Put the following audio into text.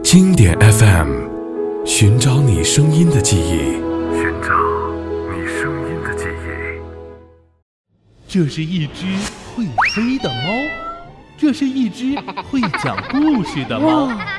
经典 FM， 寻找你声音的记忆， 寻找你声音的记忆。 这是一只会飞的猫，这是一只会讲故事的猫。